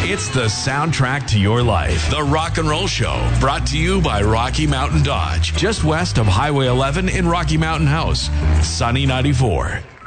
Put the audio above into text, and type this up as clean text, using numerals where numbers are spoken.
It's the soundtrack to your life. The Rock and Roll Show, brought to you by Rocky Mountain Dodge, just west of Highway 11 in Rocky Mountain House. Sunny 94.